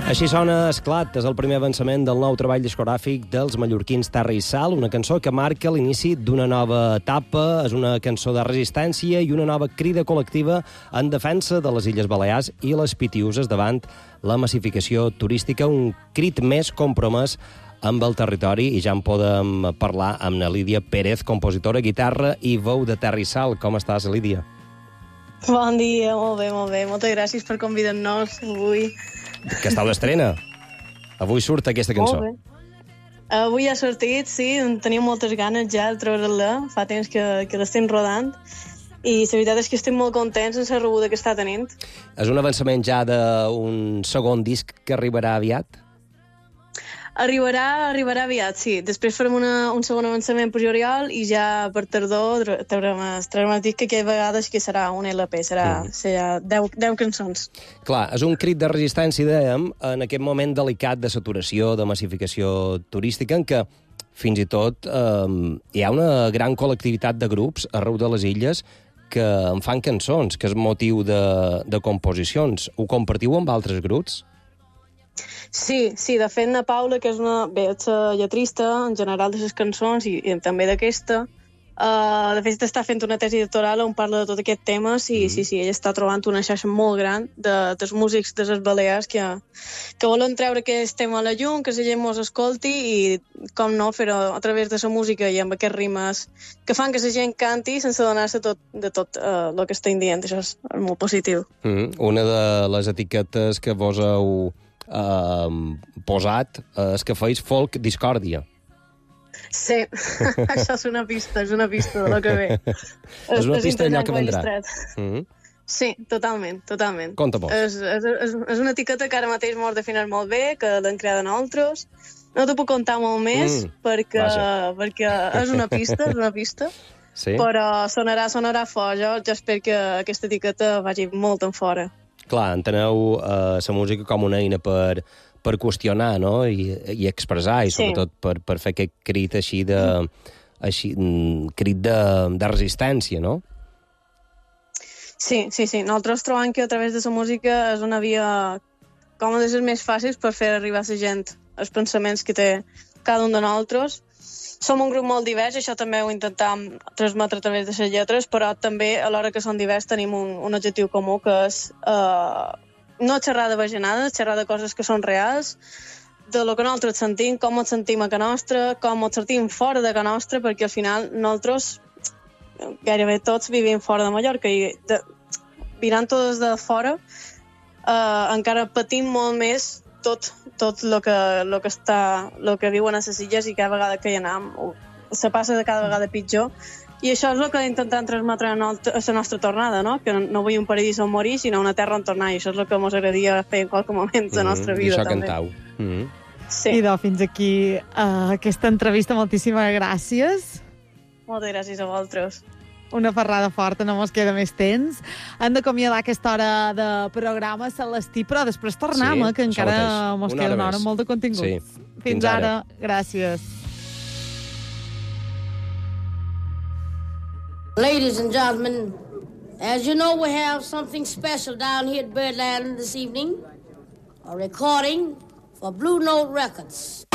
Així sona Esclat, és el primer avançament del nou treball discogràfic dels mallorquins Terra i Sal, una cançó que marca l'inici d'una nova etapa, és una cançó de resistència i una nova crida col·lectiva en defensa de les Illes Balears i les Pitiüses davant la massificació turística, un crit més compromès amb el territori, i ja en podem parlar amb na Lídia Pérez, compositora, guitarra i veu de Terra i Sal. Com estàs, Lídia? Bon dia, molt bé, molt bé. Moltes gràcies per convidar-nos avui. Que està a l'estrena. Avui surt aquesta cançó. Molt bé. Avui ha sortit, sí, teníem moltes ganes ja de treure-la, fa temps que l'estem rodant, i la veritat és que estem molt contents amb la rebuda que està tenint. És un avançament ja d'un segon disc que arribarà aviat? Arribarà aviat, sí. Després farem un segon avançament per juliol i ja per tardor traurem el disc, que aquella vegada que serà un LP, serà 10 cançons. Clar, és un crit de resistència, dèiem, en aquest moment delicat de saturació, de massificació turística, en què fins i tot hi ha una gran col·lectivitat de grups arreu de les illes que en fan cançons, que és motiu de composicions. Ho compartiu amb altres grups? Sí, de fet, na Paula, que és la lletrista en general de les cançons i també d'aquesta, de fet està fent una tesi doctoral on parla de tot aquest tema, sí, ella està trobant una xarxa molt gran dels músics de les Balears que volen treure aquest tema a la llum, que la gent mos escolti i, com no, fer-ho a través de la música i amb aquests rimes que fan que la gent canti sense donar-se de tot el que estem dient. Això és molt positiu. Una de les etiquetes que vos heu posat és que feis folk discòrdia. Sí, això és una pista de lo que ve. És una pista d'allò que vendrà. Sí, totalment. Conta-mos. És una etiqueta que ara mateix m'ho defineix molt bé, que l'hem creat nosaltres. No t'ho puc contar molt més, perquè és una pista, sí. Però sonarà fort. Jo espero que aquesta etiqueta vagi molt en fora. Clar, enteneu la música com una eina per qüestionar, no? I expressar, i sobretot per fer aquest crit crit de resistència, no? Sí. Nosaltres trobem que a través de la música és una via com una de les més fàcils per fer arribar a la gent els pensaments que té cada un de nosaltres. Som un grup molt divers, això també ho intentàvem transmetre a través de les lletres, però també, a l'hora que som divers, tenim un objectiu comú, que és no xerrar de bajanades, xerrar de coses que són reals, de lo que nosaltres sentim, com ens sentim a casa nostra, com ens sentim fora de casa nostra, perquè al final nosaltres, gairebé tots, vivim fora de Mallorca, i mirant tots de fora, encara patim molt més tot lo que viuen a les illes, i cada vegada que hi anem se passa de cada vegada pitjor, i això és el que intentem transmetre a la nostra tornada, no? Que no vull un paradís on morir, sinó una terra on tornar, i això és el que ens agradaria fer en qualsevol moment de la nostra vida. I això també. cantau. Sí. Idò, fins aquí aquesta entrevista. Moltíssimes gràcies. Moltes gràcies a vosaltres. Una ferrada forta, no mos queda més temps. Hem d'acomiadar aquesta hora de programa, Celestí, però després tornem, que encara mos queda una hora amb molt de contingut. Sí. Fins ara. Gràcies. Ladies and gentlemen, as you know, we have something special down here at Birdland this evening. A recording for Blue Note Records.